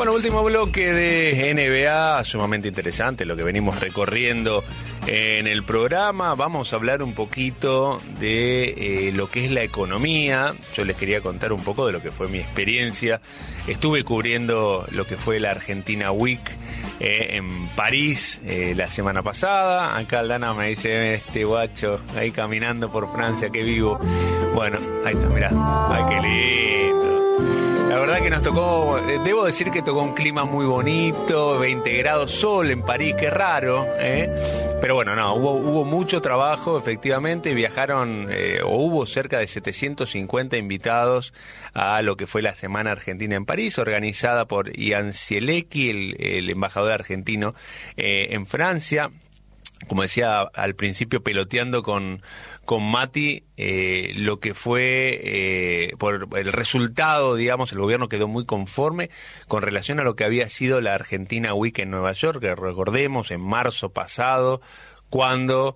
Bueno, último bloque de NBA, sumamente interesante lo que venimos recorriendo en el programa. Vamos a hablar un poquito de lo que es la economía. Yo les quería contar un poco de lo que fue mi experiencia. Estuve cubriendo lo que fue la Argentina Week en París la semana pasada. Acá Aldana me dice, este guacho ahí caminando por Francia, qué vivo. Bueno, ahí está, mirá. Ay, qué lindo. La verdad que nos tocó, debo decir que tocó un clima muy bonito, 20 grados, sol en París, qué raro, pero bueno, no, hubo mucho trabajo, efectivamente, viajaron, o hubo cerca de 750 invitados a lo que fue la Semana Argentina en París, organizada por Ian Zielecki, el embajador argentino en Francia. Como decía al principio, peloteando con Mati, lo que fue por el resultado, digamos, el gobierno quedó muy conforme con relación a lo que había sido la Argentina Week en Nueva York, que recordemos, en marzo pasado, cuando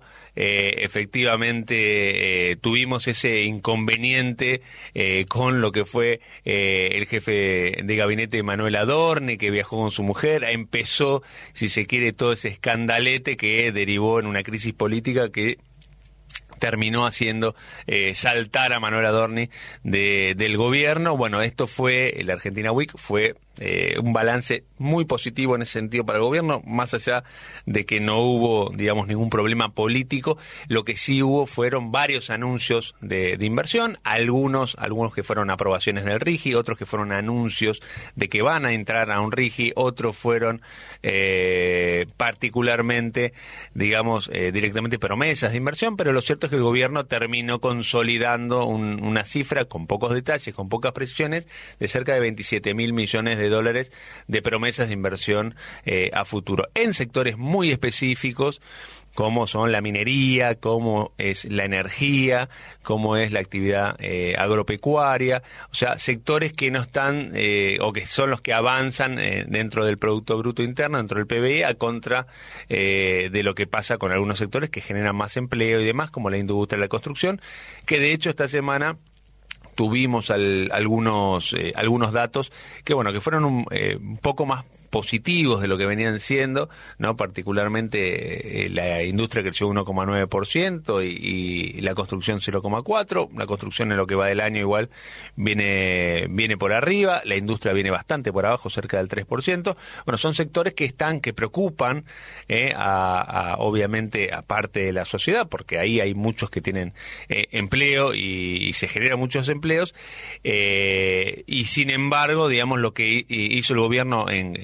efectivamente tuvimos ese inconveniente con lo que fue el jefe de gabinete Manuel Adorni, que viajó con su mujer. Empezó, si se quiere, todo ese escandalete que derivó en una crisis política que terminó haciendo saltar a Manuel Adorni del gobierno. Bueno, esto fue, la Argentina Week fue un balance muy positivo en ese sentido para el gobierno, más allá de que no hubo, digamos, ningún problema político. Lo que sí hubo fueron varios anuncios de inversión, algunos que fueron aprobaciones del RIGI, otros que fueron anuncios de que van a entrar a un RIGI, otros fueron particularmente, digamos, directamente promesas de inversión, pero lo cierto es que el gobierno terminó consolidando una cifra con pocos detalles, con pocas precisiones, de cerca de 27.000 millones de dólares de promesas de inversión a futuro, en sectores muy específicos, como son la minería, como es la energía, como es la actividad agropecuaria, o sea, sectores que no están, o que son los que avanzan dentro del Producto Bruto Interno, dentro del PBI, a contra de lo que pasa con algunos sectores que generan más empleo y demás, como la industria y la construcción, que de hecho esta semana tuvimos algunos datos que bueno, que fueron un poco más positivos de lo que venían siendo, ¿no? Particularmente la industria creció 1,9% y la construcción 0,4%. La construcción en lo que va del año igual viene por arriba, la industria viene bastante por abajo, cerca del 3%. Bueno, son sectores que preocupan obviamente a parte de la sociedad, porque ahí hay muchos que tienen empleo y se generan muchos empleos, y sin embargo, digamos, lo que hizo el gobierno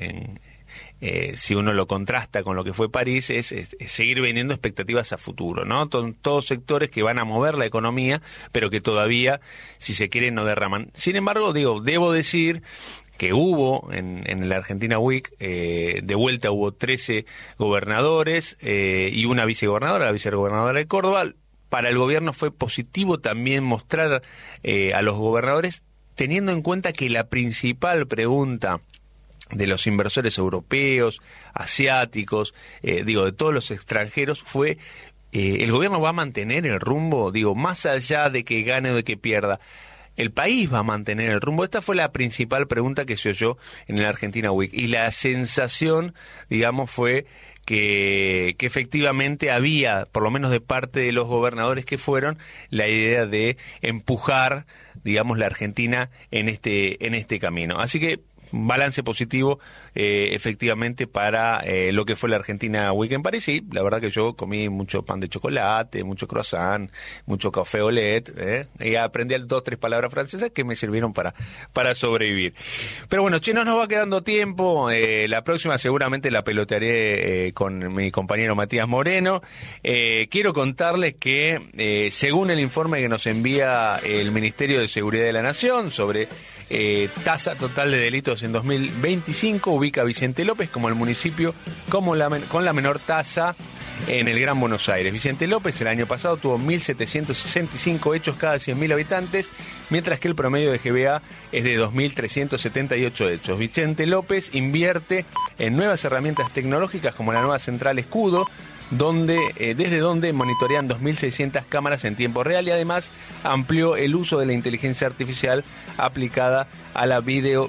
si uno lo contrasta con lo que fue París, es seguir vendiendo expectativas a futuro, ¿no? Todos sectores que van a mover la economía, pero que todavía, si se quiere, no derraman. Sin embargo, debo decir que hubo en la Argentina Week, de vuelta hubo 13 gobernadores y una vicegobernadora, la vicegobernadora de Córdoba. Para el gobierno fue positivo también mostrar a los gobernadores, teniendo en cuenta que la principal pregunta de los inversores europeos, asiáticos, de todos los extranjeros, fue ¿el gobierno va a mantener el rumbo? Más allá de que gane o de que pierda, ¿el país va a mantener el rumbo? Esta fue la principal pregunta que se oyó en la Argentina Week. Y la sensación, fue que efectivamente había, por lo menos de parte de los gobernadores que fueron, la idea de empujar, la Argentina en este camino. Así que balance positivo, efectivamente, para lo que fue la Argentina Week en París. Sí, la verdad que yo comí mucho pan de chocolate, mucho croissant, mucho café au lait, y aprendí 2 o 3 palabras francesas que me sirvieron para sobrevivir. Pero bueno, no nos va quedando tiempo. La próxima seguramente la pelotearé con mi compañero Matías Moreno. Quiero contarles que, según el informe que nos envía el Ministerio de Seguridad de la Nación sobre tasa total de delitos en 2025, ubica a Vicente López como el municipio con la menor tasa en el Gran Buenos Aires. Vicente López el año pasado tuvo 1.765 hechos cada 100.000 habitantes, mientras que el promedio de GBA es de 2.378 hechos. Vicente López invierte en nuevas herramientas tecnológicas como la nueva central Escudo, desde donde monitorean 2.600 cámaras en tiempo real, y además amplió el uso de la inteligencia artificial aplicada a la